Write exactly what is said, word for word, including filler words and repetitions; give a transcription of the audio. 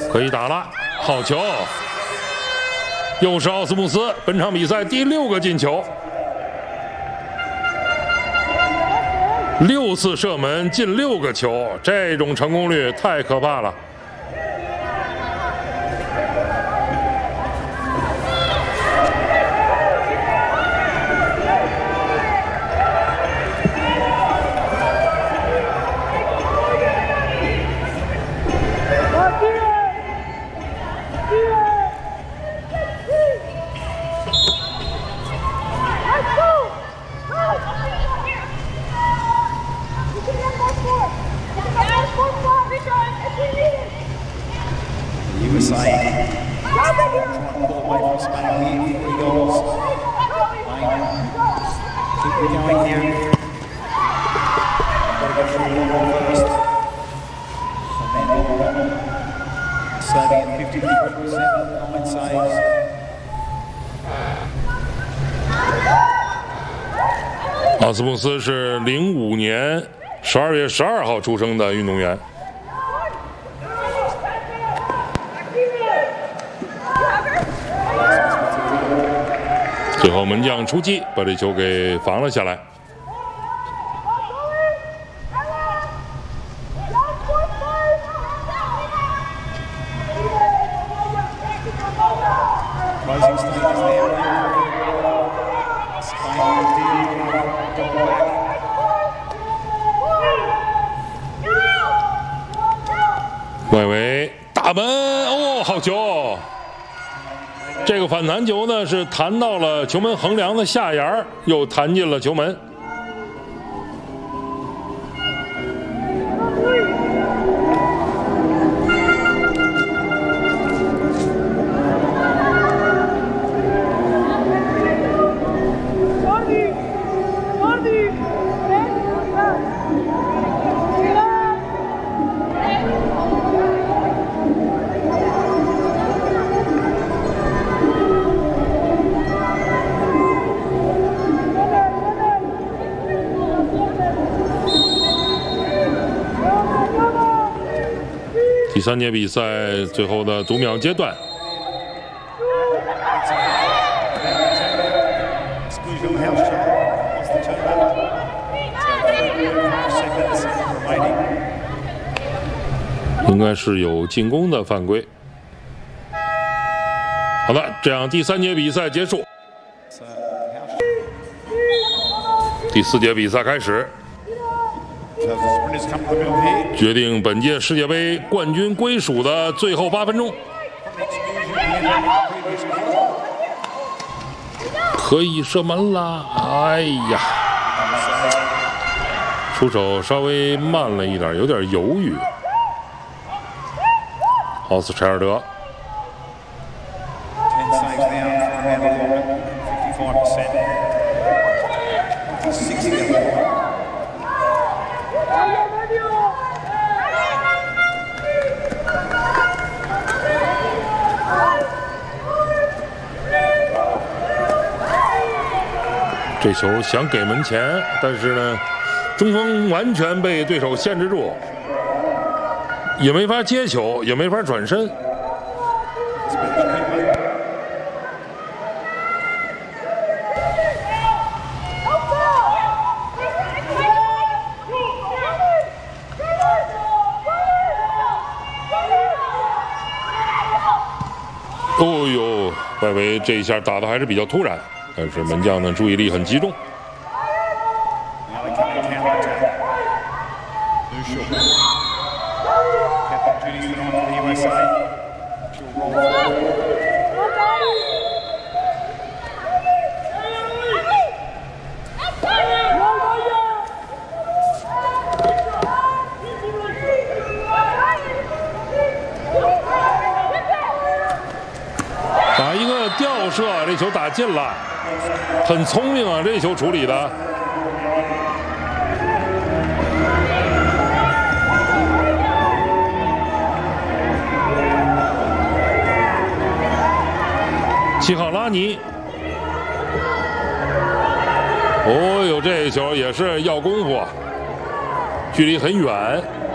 可以打了，好球！又是奥斯穆斯，本场比赛第六个进球，六次射门进六个球，这种成功率太可怕了。 奥斯穆斯是零五年十二月十二号出生的运动员。最后门将出击，把这球给防了下来。 外围大门哦，好球！这个反弹球呢是弹到了球门横梁的下沿，又弹进了球门。第三节比赛最后的读秒阶段，应该是有进攻的犯规。好的，这样第三节比赛结束，第四节比赛开始。 决定本届世界杯冠军归属的最后八分钟，可以射门啦！哎呀，出手稍微慢了一点，有点犹豫。奥斯柴尔德。 这球想给门前，但是呢，中锋完全被对手限制住，也没法接球，也没法转身。哦呦，外围这一下打的还是比较突然。 但是门将的注意力很集中。打一个吊射，这球打进了。 很聪明啊，这球处理的。七号拉尼，哦呦，这球也是要功夫，距离很远。